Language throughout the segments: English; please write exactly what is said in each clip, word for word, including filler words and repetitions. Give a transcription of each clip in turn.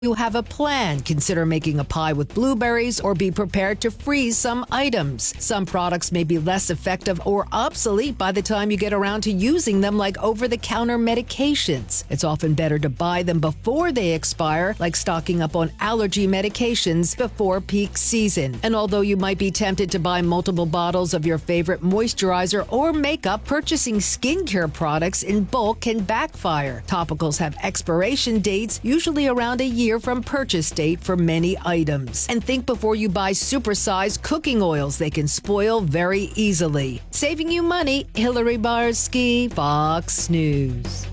you have a plan, consider making a pie with blueberries or be prepared to freeze some items. Some products may be less effective or obsolete by the time you get around to using them, like over-the-counter medications. It's often better to buy them before they expire, like stocking up on allergy medications before peak season. And although you might be tempted to buy multiple bottles of your favorite moisturizer or makeup, purchasing skincare products in bulk can backfire. Topicals have expiration dates, usually around a year from purchase date for many items. And think before you buy supersized cooking oils. They can spoil very easily. Saving you money, Hillary Barsky, Fox News.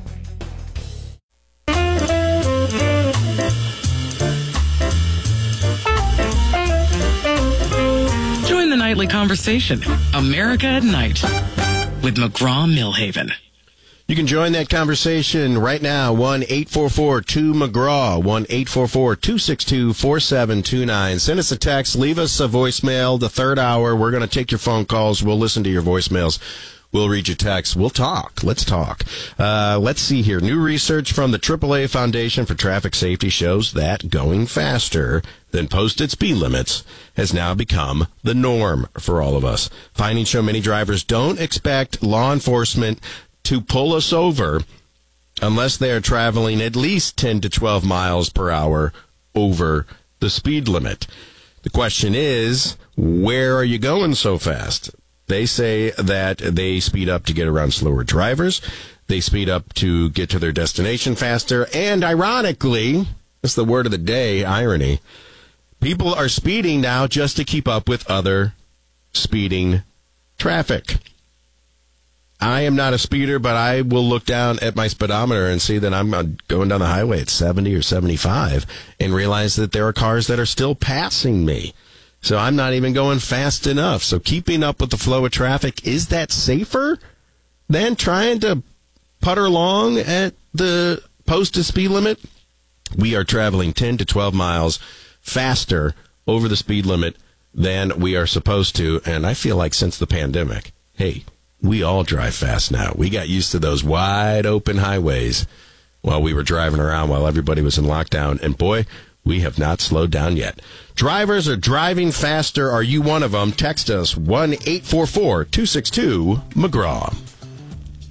Join the nightly conversation, America at Night, with McGraw-Millhaven. You can join that conversation right now, one eight four four two McGraw, one eight four four two six two four seven two nine. Send us a text, leave us a voicemail. The third hour, we're going to take your phone calls. We'll listen to your voicemails. We'll read your texts. We'll talk. Let's talk. Uh, let's see here. New research from the triple A Foundation for Traffic Safety shows that going faster than posted speed limits has now become the norm for all of us. Findings show many drivers don't expect law enforcement to pull us over unless they are traveling at least ten to twelve miles per hour over the speed limit. The question is, where are you going so fast? They say that they speed up to get around slower drivers. They speed up to get to their destination faster. And ironically, that's the word of the day, irony, people are speeding now just to keep up with other speeding traffic. I am not a speeder, but I will look down at my speedometer and see that I'm going down the highway at seventy or seventy-five and realize that there are cars that are still passing me. So I'm not even going fast enough. So keeping up with the flow of traffic, is that safer than trying to putter along at the posted speed limit? We are traveling ten to twelve miles faster over the speed limit than we are supposed to. And I feel like since the pandemic, hey, we all drive fast now. We got used to those wide open highways while we were driving around while everybody was in lockdown. And boy, we have not slowed down yet. Drivers are driving faster. Are you one of them? Text us one eight four four two six two McGraw.